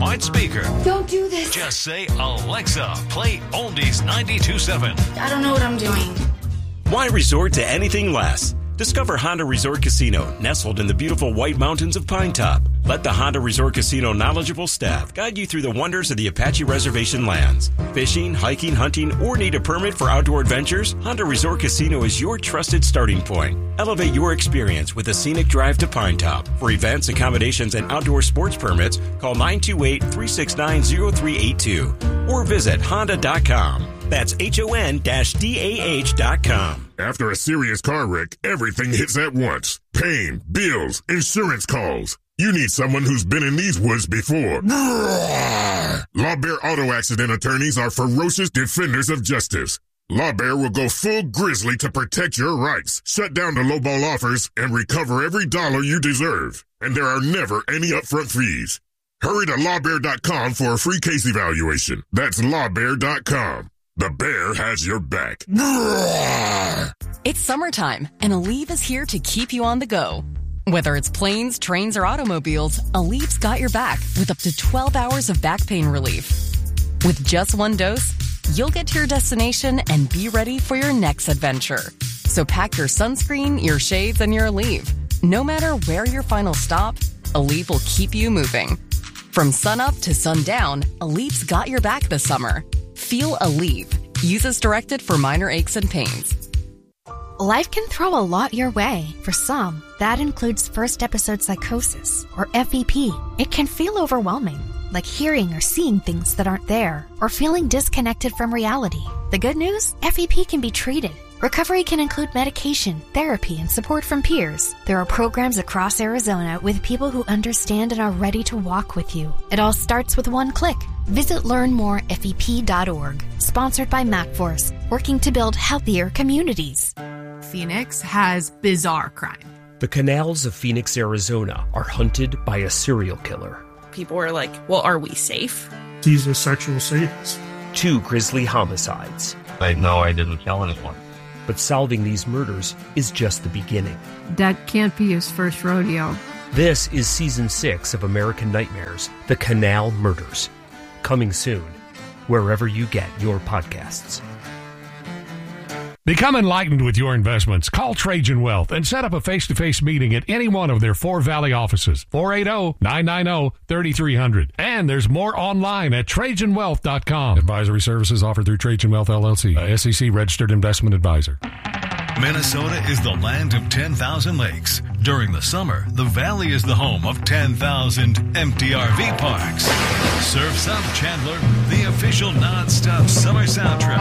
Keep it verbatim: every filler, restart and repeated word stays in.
smart speaker. Don't do this. Just say, Alexa, play Oldies ninety-two point seven. I don't know what I'm doing. Why resort to anything less? Discover Honda Resort Casino, nestled in the beautiful White Mountains of Pine Top. Let the Honda Resort Casino knowledgeable staff guide you through the wonders of the Apache Reservation lands. Fishing, hiking, hunting, or need a permit for outdoor adventures? Honda Resort Casino is your trusted starting point. Elevate your experience with a scenic drive to Pine Top. For events, accommodations, and outdoor sports permits, call nine two eight, three six nine, zero three eight two or visit honda dot com. That's H O N D A H dot com. After a serious car wreck, everything hits at once. Pain, bills, insurance calls. You need someone who's been in these woods before. Law Bear Auto Accident Attorneys are ferocious defenders of justice. Law Bear will go full grizzly to protect your rights, shut down the lowball offers, and recover every dollar you deserve. And there are never any upfront fees. Hurry to law bear dot com for a free case evaluation. That's law bear dot com. The bear has your back. It's summertime, and Aleve is here to keep you on the go. Whether it's planes, trains, or automobiles, Aleve's got your back with up to twelve hours of back pain relief. With just one dose, you'll get to your destination and be ready for your next adventure. So pack your sunscreen, your shades, and your Aleve. No matter where your final stop, Aleve will keep you moving. From sunup to sundown, Aleve's got your back this summer. Feel Aleve. Use as directed for minor aches and pains. Life can throw a lot your way. For some, that includes first episode psychosis, or F E P. It can feel overwhelming, like hearing or seeing things that aren't there, or feeling disconnected from reality. The good news? F E P can be treated. Recovery can include medication, therapy, and support from peers. There are programs across Arizona with people who understand and are ready to walk with you. It all starts with one click. Visit learn more F E P dot org. Sponsored by MacForce, working to build healthier communities. Phoenix has bizarre crime. The canals of Phoenix, Arizona are hunted by a serial killer. People were like, well, are we safe? He's a sexual sadist. Two grisly homicides. I know I didn't kill anyone. But solving these murders is just the beginning. That can't be his first rodeo. This is season six of American Nightmares, The Canal Murders. Coming soon, wherever you get your podcasts. Become enlightened with your investments. Call Trajan Wealth and set up a face-to-face meeting at any one of their four Valley offices. four eight zero, nine nine zero, three three zero zero. And there's more online at trajan wealth dot com. Advisory services offered through Trajan Wealth, L L C, a S E C registered investment advisor. Minnesota is the land of ten thousand lakes. During the summer, the Valley is the home of ten thousand empty R V parks. Surf's Up Chandler, the official non-stop summer sound trip